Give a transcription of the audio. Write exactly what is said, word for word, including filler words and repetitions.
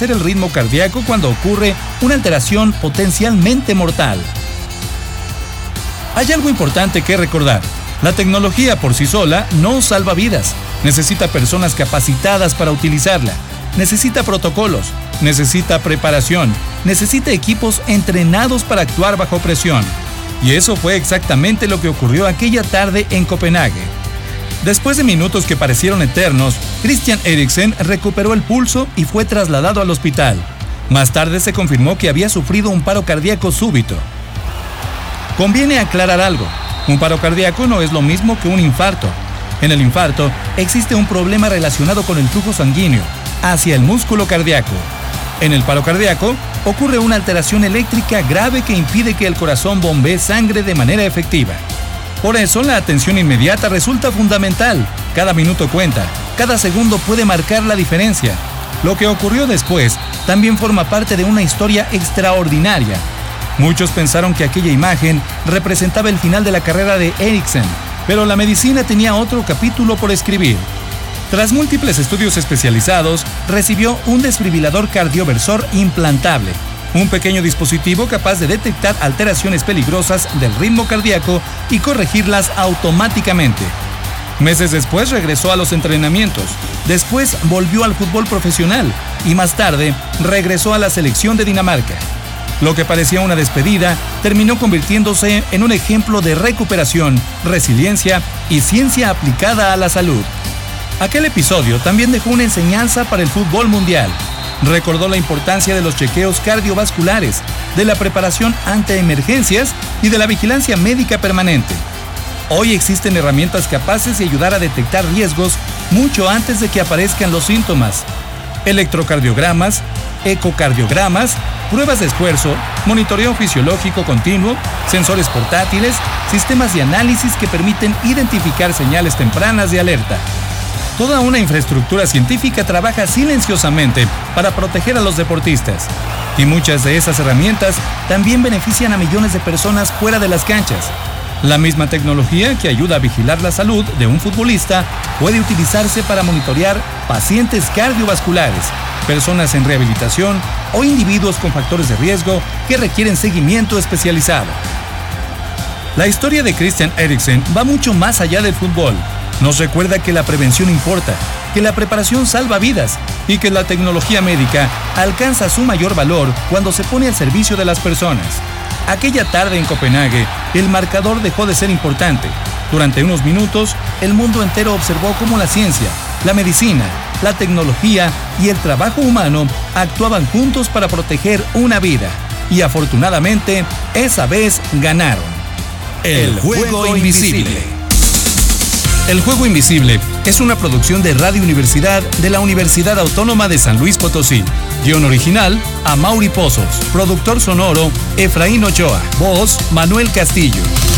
restablecer el ritmo cardíaco cuando ocurre una alteración potencialmente mortal. Hay algo importante que recordar. La tecnología por sí sola no salva vidas. Necesita personas capacitadas para utilizarla. Necesita protocolos. Necesita preparación. Necesita equipos entrenados para actuar bajo presión. Y eso fue exactamente lo que ocurrió aquella tarde en Copenhague. Después de minutos que parecieron eternos, Christian Eriksen recuperó el pulso y fue trasladado al hospital. Más tarde se confirmó que había sufrido un paro cardíaco súbito. Conviene aclarar algo. Un paro cardíaco no es lo mismo que un infarto. En el infarto existe un problema relacionado con el flujo sanguíneo hacia el músculo cardíaco. En el paro cardíaco ocurre una alteración eléctrica grave que impide que el corazón bombee sangre de manera efectiva. Por eso la atención inmediata resulta fundamental. Cada minuto cuenta, cada segundo puede marcar la diferencia. Lo que ocurrió después también forma parte de una historia extraordinaria. Muchos pensaron que aquella imagen representaba el final de la carrera de Eriksen, pero la medicina tenía otro capítulo por escribir. Tras múltiples estudios especializados, recibió un desfibrilador cardioversor implantable, un pequeño dispositivo capaz de detectar alteraciones peligrosas del ritmo cardíaco y corregirlas automáticamente. Meses después regresó a los entrenamientos, después volvió al fútbol profesional y más tarde regresó a la selección de Dinamarca. Lo que parecía una despedida terminó convirtiéndose en un ejemplo de recuperación, resiliencia y ciencia aplicada a la salud. Aquel episodio también dejó una enseñanza para el fútbol mundial. Recordó la importancia de los chequeos cardiovasculares, de la preparación ante emergencias y de la vigilancia médica permanente. Hoy existen herramientas capaces de ayudar a detectar riesgos mucho antes de que aparezcan los síntomas. Electrocardiogramas, ecocardiogramas, pruebas de esfuerzo, monitoreo fisiológico continuo, sensores portátiles, sistemas de análisis que permiten identificar señales tempranas de alerta. Toda una infraestructura científica trabaja silenciosamente para proteger a los deportistas. Y muchas de esas herramientas también benefician a millones de personas fuera de las canchas. La misma tecnología que ayuda a vigilar la salud de un futbolista puede utilizarse para monitorear pacientes cardiovasculares, personas en rehabilitación o individuos con factores de riesgo que requieren seguimiento especializado. La historia de Christian Eriksen va mucho más allá del fútbol. Nos recuerda que la prevención importa, que la preparación salva vidas y que la tecnología médica alcanza su mayor valor cuando se pone al servicio de las personas. Aquella tarde en Copenhague, el marcador dejó de ser importante. Durante unos minutos, el mundo entero observó cómo la ciencia, la medicina, la tecnología y el trabajo humano actuaban juntos para proteger una vida. Y afortunadamente, esa vez ganaron. El Juego Invisible. El Juego Invisible es una producción de Radio Universidad de la Universidad Autónoma de San Luis Potosí. Guión original, Amaury Pozos. Productor sonoro, Efraín Ochoa. Voz, Manuel Castillo.